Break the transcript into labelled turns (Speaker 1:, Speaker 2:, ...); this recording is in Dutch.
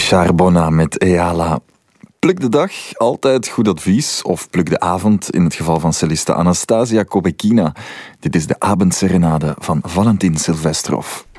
Speaker 1: Richard Bona met Eala. Pluk de dag, altijd goed advies. Of pluk de avond, in het geval van celliste Anastasia Kobekina. Dit is de avondserenade van Valentin Silvestrov.